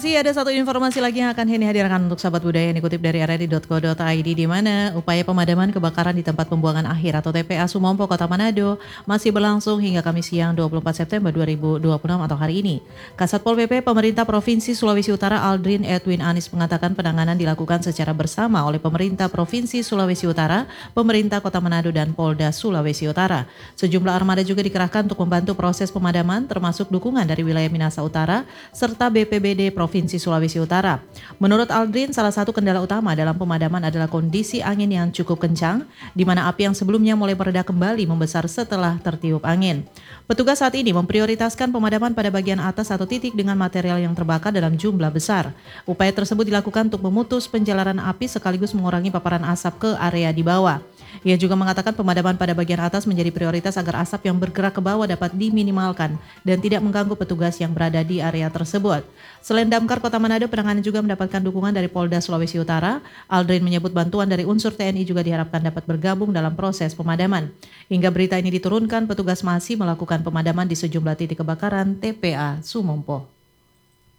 masih ada satu informasi lagi yang akan Henny hadirkan untuk sahabat budaya yang dikutip dari rri.co.id, di mana upaya pemadaman kebakaran di tempat pembuangan akhir atau TPA Sumompo, Kota Manado masih berlangsung hingga Kamis siang 24 September 2026 atau hari ini. Kasat Pol PP Pemerintah Provinsi Sulawesi Utara Aldrin Edwin Anis mengatakan penanganan dilakukan secara bersama oleh Pemerintah Provinsi Sulawesi Utara, Pemerintah Kota Manado, dan Polda Sulawesi Utara. Sejumlah armada juga dikerahkan untuk membantu proses pemadaman, termasuk dukungan dari wilayah Minahasa Utara serta BPBD Provinsi Sulawesi Utara. Menurut Aldrin, salah satu kendala utama dalam pemadaman adalah kondisi angin yang cukup kencang, di mana api yang sebelumnya mulai mereda kembali membesar setelah tertiup angin. Petugas saat ini memprioritaskan pemadaman pada bagian atas atau titik dengan material yang terbakar dalam jumlah besar. Upaya tersebut dilakukan untuk memutus penjalaran api sekaligus mengurangi paparan asap ke area di bawah. Ia juga mengatakan pemadaman pada bagian atas menjadi prioritas agar asap yang bergerak ke bawah dapat diminimalkan dan tidak mengganggu petugas yang berada di area tersebut. Selain Damkar Kota Manado, penanganan juga mendapatkan dukungan dari Polda Sulawesi Utara. Aldrin menyebut bantuan dari unsur TNI juga diharapkan dapat bergabung dalam proses pemadaman. Hingga berita ini diturunkan, petugas masih melakukan pemadaman di sejumlah titik kebakaran TPA Sumompo.